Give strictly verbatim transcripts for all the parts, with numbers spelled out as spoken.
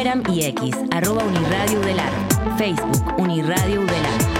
Instagram y X, arroba Uniradio Udelar. Facebook, Uniradio Udelar.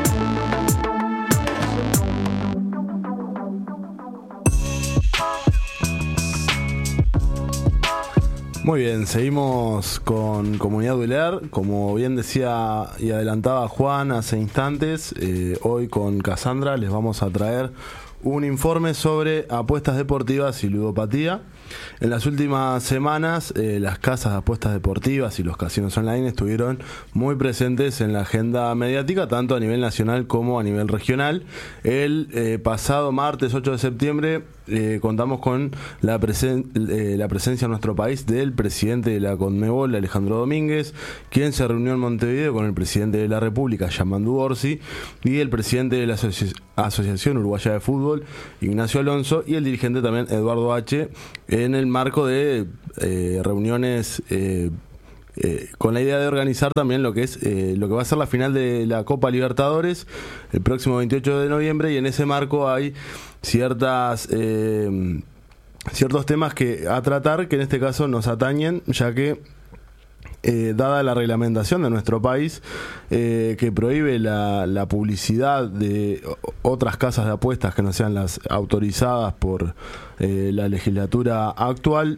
Muy bien, seguimos con Comunidad Udelar. Como bien decía y adelantaba Juan hace instantes, eh, hoy con Cassandra les vamos a traer un informe sobre apuestas deportivas y ludopatía. En las últimas semanas, eh, las casas de apuestas deportivas y los casinos online estuvieron muy presentes en la agenda mediática, tanto a nivel nacional como a nivel regional. El eh, pasado martes ocho de septiembre eh, contamos con la, presen- eh, la presencia en nuestro país del presidente de la Conmebol, Alejandro Domínguez, quien se reunió en Montevideo con el presidente de la República, Yamandu Orsi, y el presidente de la Asoci- Asociación Uruguaya de Fútbol, Ignacio Alonso, y el dirigente también, Eduardo H., en el marco de eh, reuniones eh, eh, con la idea de organizar también lo que es eh, lo que va a ser la final de la Copa Libertadores el próximo veintiocho de noviembre, y en ese marco hay ciertas eh, ciertos temas que a tratar que en este caso nos atañen, ya que Eh, dada la reglamentación de nuestro país eh, que prohíbe la, la publicidad de otras casas de apuestas que no sean las autorizadas por eh, la legislatura actual,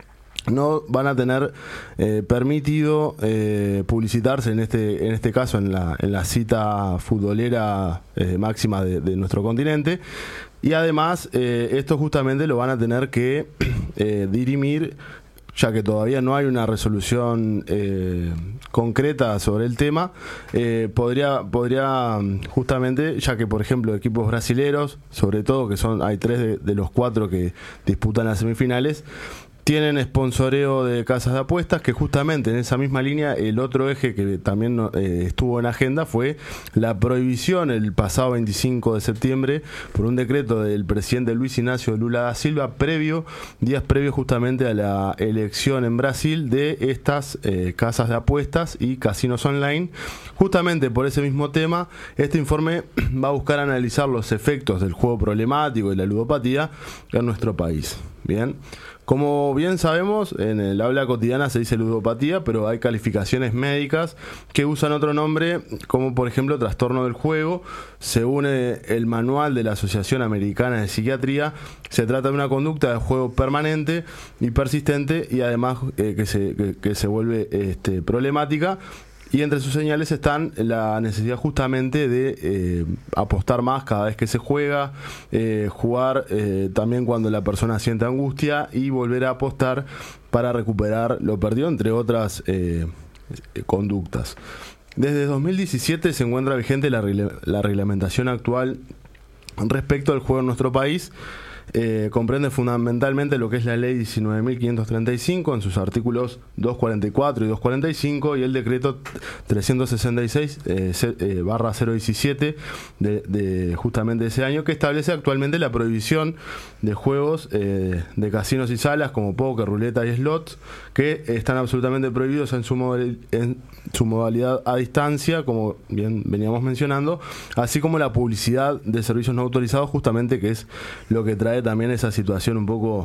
no van a tener eh, permitido eh, publicitarse en este en este caso en la en la cita futbolera eh, máxima de, de nuestro continente. Y además eh, esto justamente lo van a tener que eh, dirimir, ya que todavía no hay una resolución eh, concreta sobre el tema. eh, podría podría justamente, ya que por ejemplo equipos brasileros, sobre todo, que son hay tres de, de los cuatro que disputan las semifinales, tienen sponsoreo de casas de apuestas, que justamente en esa misma línea el otro eje que también eh, estuvo en agenda fue la prohibición el pasado veinticinco de septiembre por un decreto del presidente Luis Ignacio Lula da Silva, previo, días previos justamente a la elección en Brasil de estas eh, casas de apuestas y casinos online. Justamente por ese mismo tema, este informe va a buscar analizar los efectos del juego problemático y la ludopatía en nuestro país. Bien. Como bien sabemos, en el habla cotidiana se dice ludopatía, pero hay calificaciones médicas que usan otro nombre, como por ejemplo trastorno del juego. Según el manual de la Asociación Americana de Psiquiatría, se trata de una conducta de juego permanente y persistente, y además eh, que, se, que, que se vuelve este, problemática. Y entre sus señales están la necesidad justamente de eh, apostar más cada vez que se juega, eh, jugar eh, también cuando la persona siente angustia y volver a apostar para recuperar lo perdido, entre otras eh, conductas. Desde dos mil diecisiete se encuentra vigente la, regle- la reglamentación actual respecto al juego en nuestro país. Eh, comprende fundamentalmente lo que es la ley diecinueve mil quinientos treinta y cinco en sus artículos doscientos cuarenta y cuatro y doscientos cuarenta y cinco, y el decreto trescientos sesenta y seis eh, eh, barra cero diecisiete de, de justamente ese año, que establece actualmente la prohibición de juegos eh, de casinos y salas como póker, ruleta y slots, que están absolutamente prohibidos en su, model, en su modalidad a distancia, como bien veníamos mencionando, así como la publicidad de servicios no autorizados, justamente, que es lo que trae también esa situación un poco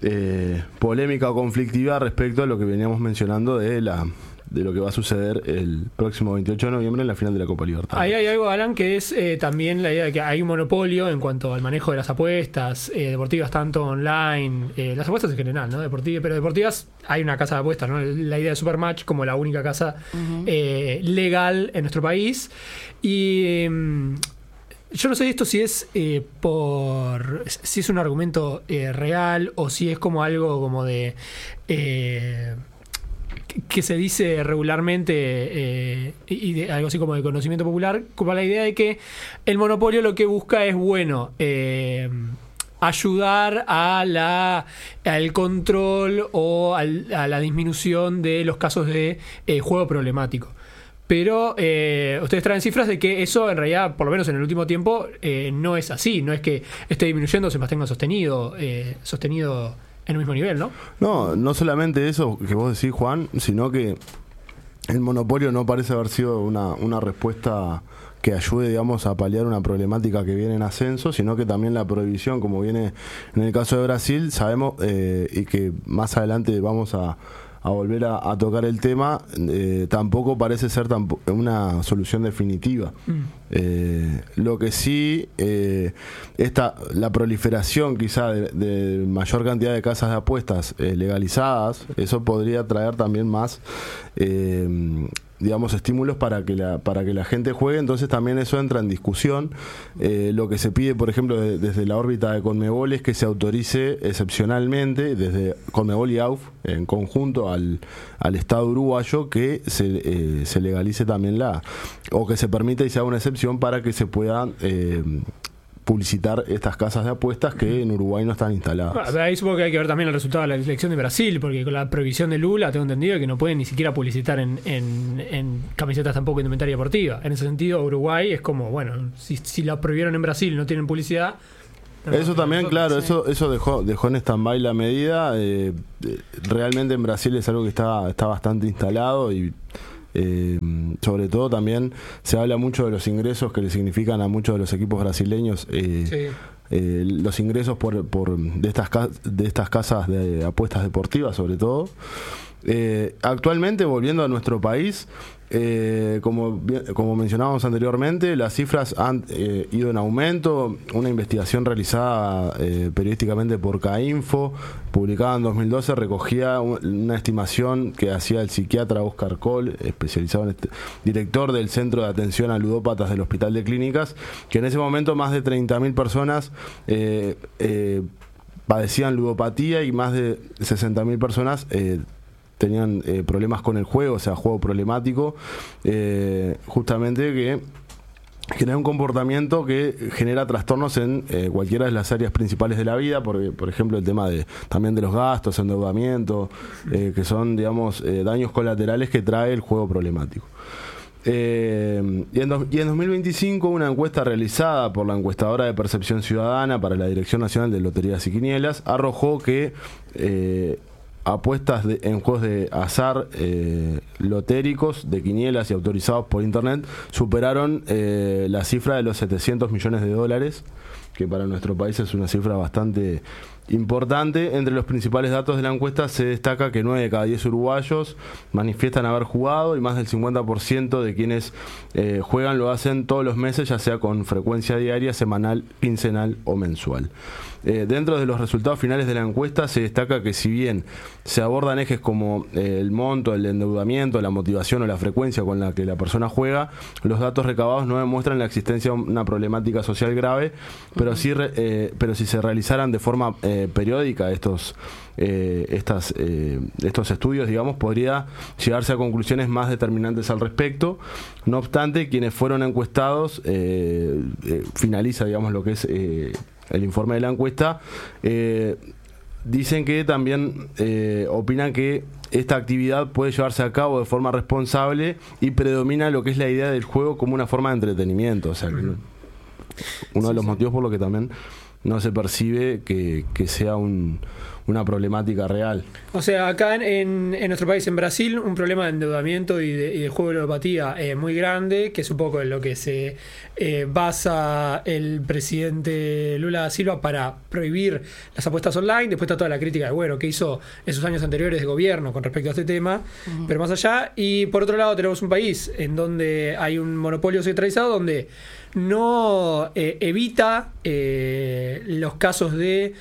eh, polémica o conflictiva respecto a lo que veníamos mencionando de la de lo que va a suceder el próximo veintiocho de noviembre en la final de la Copa Libertadores. Ahí hay algo, Alan, que es eh, también la idea de que hay un monopolio en cuanto al manejo de las apuestas eh, deportivas, tanto online, eh, las apuestas en general, ¿no? Deportivas, pero deportivas hay una casa de apuestas, ¿no? La idea de Supermatch como la única casa uh-huh. eh, legal en nuestro país. Y eh, yo no sé esto si es eh, por si es un argumento eh, real o si es como algo como de eh, que se dice regularmente eh, y de, algo así como de conocimiento popular, como la idea de que el monopolio lo que busca es, bueno, eh, ayudar a la al control o al, a la disminución de los casos de eh, juego problemático. Pero eh, ustedes traen cifras de que eso en realidad, por lo menos en el último tiempo, eh, no es así. No es que esté disminuyendo, se mantenga sostenido, eh, sostenido en el mismo nivel, ¿no? No, no solamente eso que vos decís, Juan, sino que el monopolio no parece haber sido una, una respuesta que ayude, digamos, a paliar una problemática que viene en ascenso, sino que también la prohibición, como viene en el caso de Brasil, sabemos, eh, y que más adelante vamos a, a volver a, a tocar el tema, eh, tampoco parece ser tampo- una solución definitiva. Mm. Eh, lo que sí, eh, esta, la proliferación quizá de, de mayor cantidad de casas de apuestas eh, legalizadas, eso podría traer también más... Eh, digamos, estímulos para que la para que la gente juegue, entonces también eso entra en discusión. Eh, lo que se pide, por ejemplo, de, desde la órbita de Conmebol es que se autorice excepcionalmente, desde Conmebol y A U F, en conjunto al, al Estado uruguayo, que se, eh, se legalice también la, o que se permita y se haga una excepción para que se puedan... Eh, publicitar estas casas de apuestas que en Uruguay no están instaladas. Bueno, ahí supongo que hay que ver también el resultado de la elección de Brasil, porque con la prohibición de Lula tengo entendido que no pueden ni siquiera publicitar en, en, en camisetas tampoco indumentaria deportiva. En ese sentido, Uruguay es como, bueno, si, si la prohibieron en Brasil y no tienen publicidad... No, eso también, nosotros, claro, sí. eso eso dejó dejó en stand-by la medida. Eh, realmente en Brasil es algo que está, está bastante instalado y... Eh, sobre todo también se habla mucho de los ingresos que le significan a muchos de los equipos brasileños eh, sí. eh, los ingresos por, por de estas de estas casas de apuestas deportivas sobre todo. Eh, actualmente, volviendo a nuestro país, eh, como, como mencionábamos anteriormente, las cifras han eh, ido en aumento. Una investigación realizada eh, periodísticamente por CAINFO, publicada en dos mil doce, recogía una estimación que hacía el psiquiatra Oscar Kohl, especializado en este, director del Centro de Atención a Ludópatas del Hospital de Clínicas, que en ese momento más de treinta mil personas eh, eh, padecían ludopatía y más de sesenta mil personas eh, tenían eh, problemas con el juego, o sea, juego problemático, eh, justamente que genera un comportamiento que genera trastornos en eh, cualquiera de las áreas principales de la vida, porque, por ejemplo, el tema de también de los gastos, endeudamiento, eh, que son, digamos, eh, daños colaterales que trae el juego problemático. Eh, y, en do, y en dos mil veinticinco una encuesta realizada por la encuestadora de Percepción Ciudadana para la Dirección Nacional de Loterías y Quinielas arrojó que eh, apuestas de, en juegos de azar eh, lotéricos, de quinielas y autorizados por internet superaron eh, la cifra de los setecientos millones de dólares, que para nuestro país es una cifra bastante importante. Entre los principales datos de la encuesta se destaca que nueve de cada diez uruguayos manifiestan haber jugado y más del cincuenta por ciento de quienes eh, juegan lo hacen todos los meses, ya sea con frecuencia diaria, semanal, quincenal o mensual. Eh, dentro de los resultados finales de la encuesta se destaca que si bien se abordan ejes como eh, el monto, el endeudamiento, la motivación o la frecuencia con la que la persona juega, los datos recabados no demuestran la existencia de una problemática social grave, pero sí, eh, pero si se realizaran de forma eh, periódica estos eh, estas eh, estos estudios, digamos, podría llegarse a conclusiones más determinantes al respecto. No obstante, quienes fueron encuestados eh, eh, finaliza, digamos, lo que es eh, el informe de la encuesta, eh, dicen que también eh, opinan que esta actividad puede llevarse a cabo de forma responsable y predomina lo que es la idea del juego como una forma de entretenimiento. O sea, que no, uno de los motivos por los que también no se percibe que, que sea un, una problemática real. O sea, acá en, en nuestro país, en Brasil, un problema de endeudamiento y de, y de juego de ludopatía eh, muy grande, que es un poco en lo que se eh, basa el presidente Lula da Silva para prohibir las apuestas online. Después está toda la crítica de, bueno, que hizo en sus años anteriores de gobierno con respecto a este tema, uh-huh. Pero más allá. Y por otro lado tenemos un país en donde hay un monopolio centralizado, donde no eh, evita eh, los casos de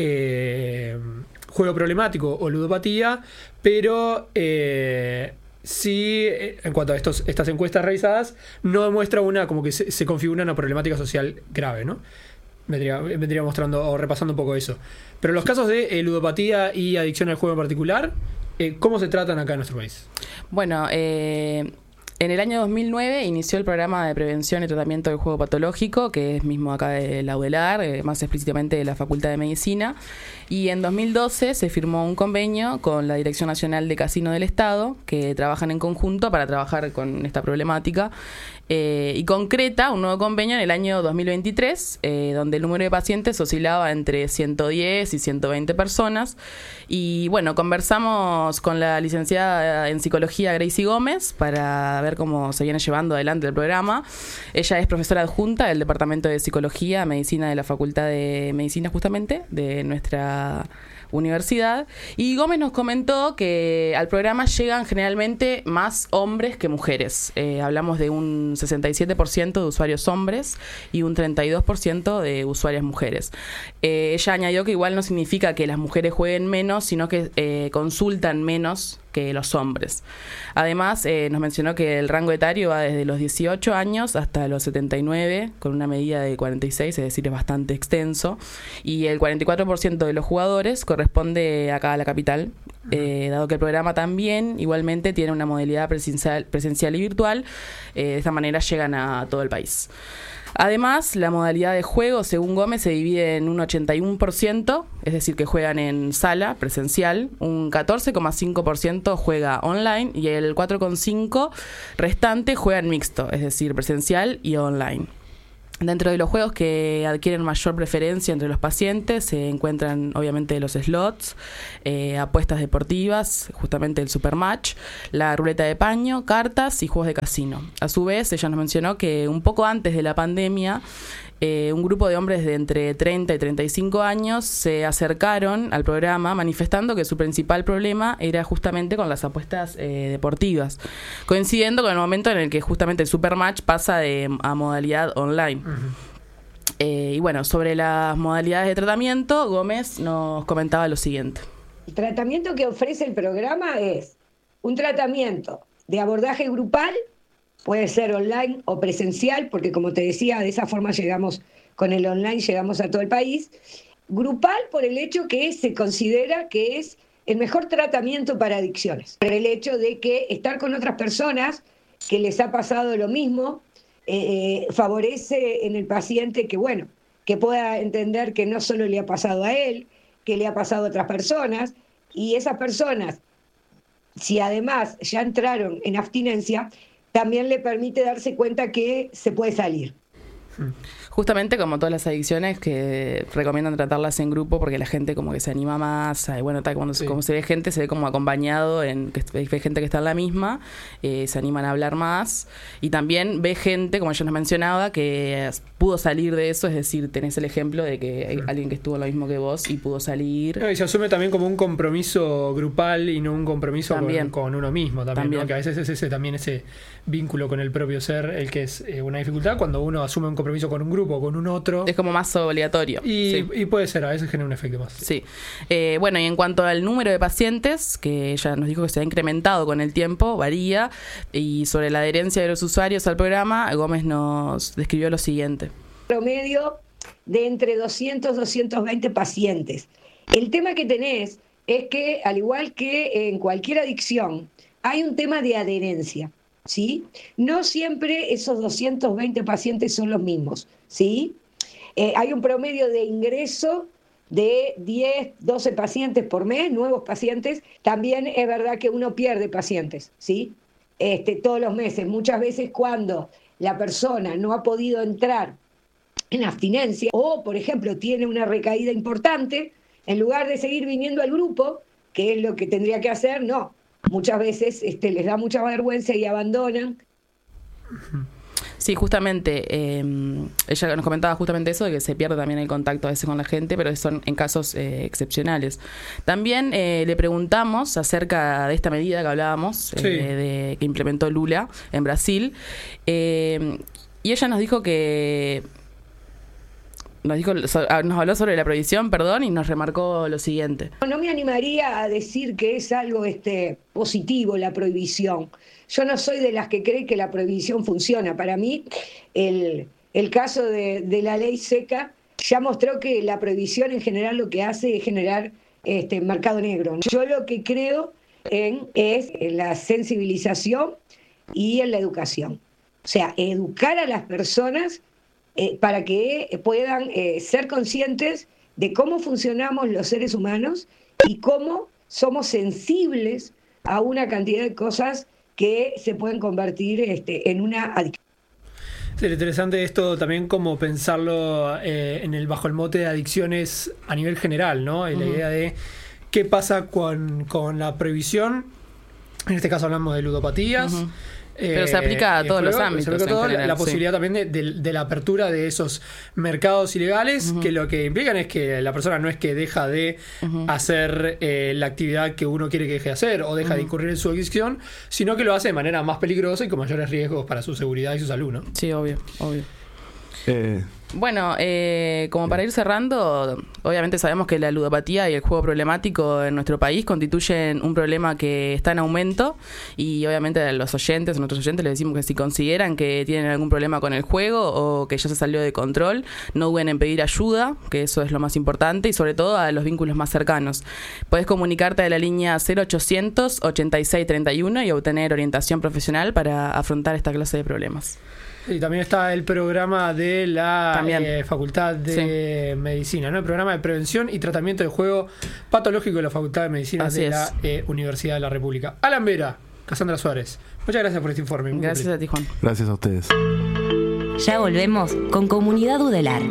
eh, juego problemático o ludopatía, pero eh, sí, en cuanto a estos, estas encuestas realizadas, no demuestra una, como que se, se configura una problemática social grave, ¿no? Vendría, vendría mostrando o repasando un poco eso. Pero los casos de eh, ludopatía y adicción al juego en particular, eh, ¿cómo se tratan acá en nuestro país? Bueno, eh... en el año dos mil nueve inició el programa de prevención y tratamiento del juego patológico, que es mismo acá de la UDELAR, eh, más explícitamente de la Facultad de Medicina. Y en dos mil doce se firmó un convenio con la Dirección Nacional de Casino del Estado, que trabajan en conjunto para trabajar con esta problemática. Eh, y concreta un nuevo convenio en el año dos mil veintitrés, eh, donde el número de pacientes oscilaba entre ciento diez y ciento veinte personas. Y bueno, conversamos con la licenciada en psicología Gracie Gómez para ver cómo se viene llevando adelante el programa. Ella es profesora adjunta del Departamento de Psicología, Medicina de la Facultad de Medicina, justamente, de nuestra universidad. Y Gómez nos comentó que al programa llegan generalmente más hombres que mujeres. Eh, hablamos de un sesenta y siete por ciento de usuarios hombres y un treinta y dos por ciento de usuarias mujeres. Eh, ella añadió que igual no significa que las mujeres jueguen menos, sino que eh, consultan menos que los hombres. Además, eh, nos mencionó que el rango etario va desde los dieciocho años hasta los setenta y nueve, con una medida de cuarenta y seis, es decir, es bastante extenso. Y el cuarenta y cuatro por ciento de los jugadores corresponde acá a la capital, eh, dado que el programa también, igualmente, tiene una modalidad presencial, presencial y virtual. Eh, de esta manera llegan a todo el país. Además, la modalidad de juego, según Gómez, se divide en un ochenta y uno por ciento, es decir, que juegan en sala, presencial, un catorce coma cinco por ciento juega online y el cuatro coma cinco por ciento restante juega en mixto, es decir, presencial y online. Dentro de los juegos que adquieren mayor preferencia entre los pacientes se encuentran obviamente los slots, eh, apuestas deportivas, justamente el Supermatch, la ruleta de paño, cartas y juegos de casino. A su vez, ella nos mencionó que un poco antes de la pandemia, eh, un grupo de hombres de entre treinta y treinta y cinco años se acercaron al programa manifestando que su principal problema era justamente con las apuestas eh, deportivas, coincidiendo con el momento en el que justamente el Supermatch pasa de, a modalidad online. Uh-huh. Eh, y bueno, sobre las modalidades de tratamiento, Gómez nos comentaba lo siguiente. El tratamiento que ofrece el programa es un tratamiento de abordaje grupal, puede ser online o presencial, porque como te decía, de esa forma llegamos, con el online llegamos a todo el país. Grupal por el hecho que se considera que es el mejor tratamiento para adicciones, por el hecho de que estar con otras personas que les ha pasado lo mismo, eh, favorece en el paciente que, bueno, que pueda entender que no solo le ha pasado a él, que le ha pasado a otras personas, y esas personas, si además ya entraron en abstinencia, también le permite darse cuenta que se puede salir. Justamente como todas las adicciones que recomiendan tratarlas en grupo porque la gente como que se anima más, y bueno, tal, cuando sí. como se ve gente, se ve como acompañado, en que ve gente que está en la misma, eh, se animan a hablar más y también ve gente, como yo nos mencionaba, que pudo salir de eso, es decir, tenés el ejemplo de que hay alguien que estuvo lo mismo que vos y pudo salir. No, y se asume también como un compromiso grupal y no un compromiso con, con uno mismo también, también. ¿no? Que a veces es ese también ese vínculo con el propio ser el que es eh, una dificultad cuando uno asume un compromiso con un grupo, con un otro. Es como más obligatorio. Y, sí. y puede ser, a veces genera un efecto más. Sí. Eh, bueno, y en cuanto al número de pacientes, que ella nos dijo que se ha incrementado con el tiempo, varía, y sobre la adherencia de los usuarios al programa, Gómez nos describió lo siguiente. Promedio de entre doscientos, doscientos veinte pacientes. El tema que tenés es que, al igual que en cualquier adicción, hay un tema de adherencia, ¿sí? No siempre esos doscientos veinte pacientes son los mismos, ¿sí? Eh, hay un promedio de ingreso de diez, doce pacientes por mes, nuevos pacientes. También es verdad que uno pierde pacientes, ¿sí? Este, todos los meses. Muchas veces cuando la persona no ha podido entrar en abstinencia o, por ejemplo, tiene una recaída importante, en lugar de seguir viniendo al grupo, que es lo que tendría que hacer, no. Muchas veces este, les da mucha vergüenza y abandonan. Sí, justamente, eh, ella nos comentaba justamente eso, de que se pierde también el contacto a veces con la gente, pero son en casos eh, excepcionales. También eh, le preguntamos acerca de esta medida que hablábamos, sí. eh, de, que implementó Lula en Brasil, eh, y ella nos dijo que... Nos, dijo, nos habló sobre la prohibición, perdón, y nos remarcó lo siguiente. No me animaría a decir que es algo este, positivo la prohibición. Yo no soy de las que cree que la prohibición funciona. Para mí, el, el caso de, de la ley seca ya mostró que la prohibición en general lo que hace es generar este, mercado negro. Yo lo que creo en, es en la sensibilización y en la educación. O sea, educar a las personas Eh, para que puedan eh, ser conscientes de cómo funcionamos los seres humanos y cómo somos sensibles a una cantidad de cosas que se pueden convertir este, en una adicción. Sí, lo interesante esto también como pensarlo eh, en el bajo el mote de adicciones a nivel general, ¿no? Y la uh-huh. idea de qué pasa con, con la prohibición En este caso hablamos de ludopatías. Uh-huh. Pero se aplica a todos los ámbitos. Se aplica a todo, general, la posibilidad sí. también de, de, de la apertura de esos mercados ilegales, uh-huh. que lo que implican es que la persona no es que deja de uh-huh. hacer eh, la actividad que uno quiere que deje de hacer o deja uh-huh. de incurrir en su adicción, sino que lo hace de manera más peligrosa y con mayores riesgos para su seguridad y su salud, ¿no? Sí, obvio, obvio. Eh... Bueno, eh, como para ir cerrando, obviamente sabemos que la ludopatía y el juego problemático en nuestro país constituyen un problema que está en aumento y obviamente a los oyentes, a nuestros oyentes les decimos que si consideran que tienen algún problema con el juego o que ya se salió de control, no duden en pedir ayuda, que eso es lo más importante, y sobre todo a los vínculos más cercanos. Puedes comunicarte a la línea cero ochocientos ochenta y seis treinta y uno y obtener orientación profesional para afrontar esta clase de problemas. Y también está el programa de la eh, Facultad de sí. Medicina, ¿no? El programa de prevención y tratamiento de juego patológico de la Facultad de Medicina Así de es. la eh, Universidad de la República. Alan Vera, Cassandra Suárez, muchas gracias por este informe. Muy gracias completo. a ti, Juan. Gracias a ustedes. Ya volvemos con Comunidad Udelar.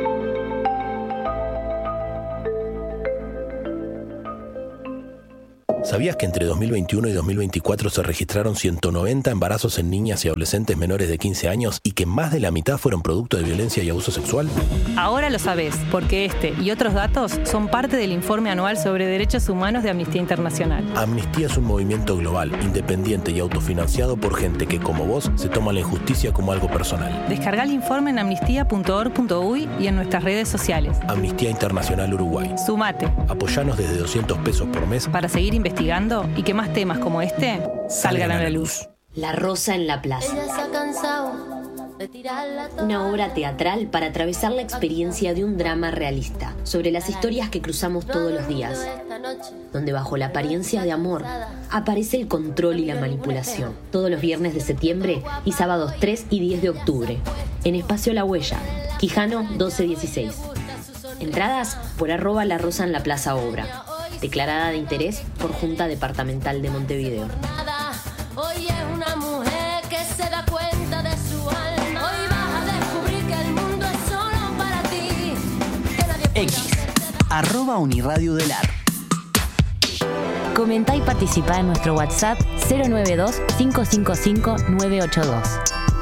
¿Sabías que entre dos mil veintiuno y dos mil veinticuatro se registraron ciento noventa embarazos en niñas y adolescentes menores de quince años y que más de la mitad fueron producto de violencia y abuso sexual? Ahora lo sabés, porque este y otros datos son parte del informe anual sobre derechos humanos de Amnistía Internacional. Amnistía es un movimiento global, independiente y autofinanciado por gente que, como vos, se toma la injusticia como algo personal. Descargá el informe en amnistía punto org punto uy y en nuestras redes sociales. Amnistía Internacional Uruguay. Sumate. Apoyanos desde doscientos pesos por mes para seguir investigando y que más temas como este salgan a la luz. La Rosa en la Plaza. Una obra teatral para atravesar la experiencia de un drama realista sobre las historias que cruzamos todos los días, donde bajo la apariencia de amor aparece el control y la manipulación. Todos los viernes de septiembre y sábados tres y diez de octubre, en Espacio La Huella, Quijano doce dieciséis. Entradas por arroba La Rosa en la Plaza Obra. Declarada de interés por Junta Departamental de Montevideo. Hoy es una mujer que se da cuenta de su alma. Hoy vas a descubrir que el mundo es solo para ti. X, arroba Uniradio Udelar. Comenta y participa en nuestro WhatsApp cero nueve dos cinco cinco cinco nueve ocho dos.